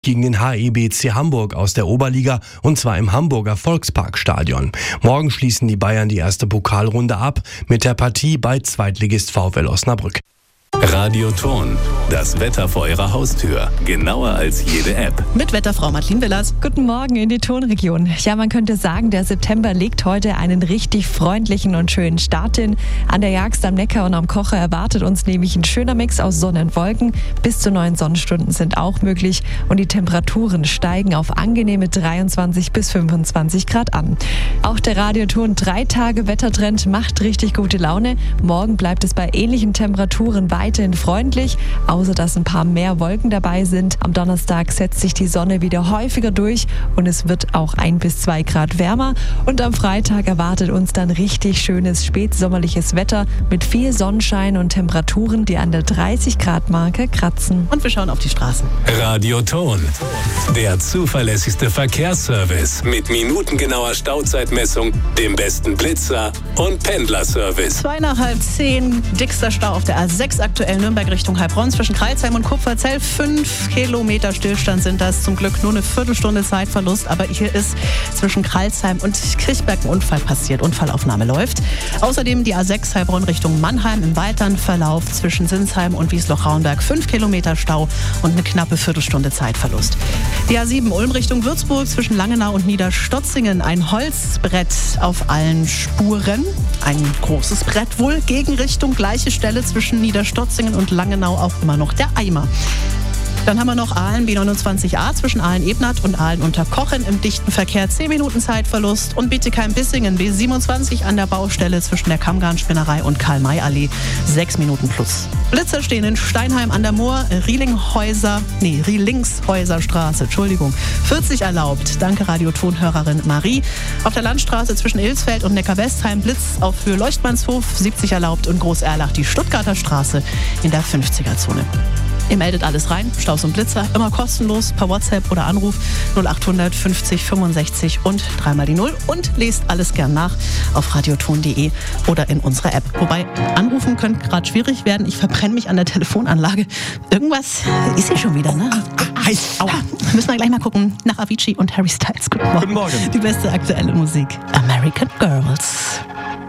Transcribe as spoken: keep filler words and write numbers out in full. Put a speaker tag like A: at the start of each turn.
A: gegen den H I B C Hamburg aus der Oberliga, und zwar im Hamburger Volksparkstadion. Morgen schließen die Bayern die erste Pokalrunde ab mit der Partie bei Zweitligist VfL Osnabrück.
B: Radioton, das Wetter vor Ihrer Haustür. Genauer als jede App.
C: Mit Wetterfrau Martin Willers.
D: Guten Morgen in die Tonregion. Ja, man könnte sagen, der September legt heute einen richtig freundlichen und schönen Start hin. An der Jagst am Neckar und am Kocher erwartet uns nämlich ein schöner Mix aus Sonne und Wolken. Bis zu neun Sonnenstunden sind auch möglich und die Temperaturen steigen auf angenehme dreiundzwanzig bis fünfundzwanzig Grad an. Auch der Radioton drei Tage Wettertrend macht richtig gute Laune. Morgen bleibt es bei ähnlichen Temperaturen weiterhin freundlich, außer dass ein paar mehr Wolken dabei sind. Am Donnerstag setzt sich die Sonne wieder häufiger durch und es wird auch ein bis zwei Grad wärmer. Und am Freitag erwartet uns dann richtig schönes spätsommerliches Wetter mit viel Sonnenschein und Temperaturen, die an der dreißig Grad Marke kratzen.
C: Und wir schauen auf die Straßen.
B: Radioton, der zuverlässigste Verkehrsservice mit minutengenauer Stauzeitmessung, dem besten Blitzer und Pendlerservice.
C: Zwei nach halb zehn, dickster Stau auf der A sechs aktuell Nürnberg Richtung Heilbronn zwischen Crailsheim und Kupferzell. Fünf Kilometer Stillstand sind das. Zum Glück nur eine Viertelstunde Zeitverlust. Aber hier ist zwischen Crailsheim und Kirchberg ein Unfall passiert. Unfallaufnahme läuft. Außerdem die A sechs Heilbronn Richtung Mannheim im weiteren Verlauf zwischen Sinsheim und Wiesloch-Rauenberg. Fünf Kilometer Stau und eine knappe Viertelstunde Zeitverlust. Die A sieben Ulm Richtung Würzburg zwischen Langenau und Niederstotzingen. Ein Holzbrett auf allen Spuren. Ein großes Brett wohl. Gegenrichtung, gleiche Stelle zwischen Niederstotzingen und Langenau auch immer noch der Eimer. Dann haben wir noch Aalen B neunundzwanzig a zwischen Aalen-Ebnath und Aalen-Unterkochen im dichten Verkehr zehn Minuten Zeitverlust und Bietigheim-Bissingen B siebenundzwanzig an der Baustelle zwischen der Kammgarnspinnerei und Karl-May-Allee sechs Minuten plus. Blitzer stehen in Steinheim an der Moor, Rielinghäuser, nee, Rielingshäuserstraße, Entschuldigung, vierzig erlaubt. Danke Radiotonhörerin Marie. Auf der Landstraße zwischen Ilsfeld und Neckar-Westheim Blitz auf Höhe Leuchtmannshof, siebzig erlaubt und Groß-Erlach die Stuttgarter Straße in der fünfziger-Zone. Ihr meldet alles rein, Staus und Blitzer, immer kostenlos per WhatsApp oder Anruf null achthundert fünfzig fünfundsechzig und dreimal die Null und lest alles gern nach auf radioton punkt de oder in unserer App. Wobei, anrufen könnte gerade schwierig werden, ich verbrenne mich an der Telefonanlage. Irgendwas ist hier schon wieder, ne?
A: Heiß.
C: Aua. Müssen wir gleich mal gucken nach Avicii und Harry Styles. Guten Morgen.
A: Guten Morgen.
C: Die beste aktuelle Musik. American Girls.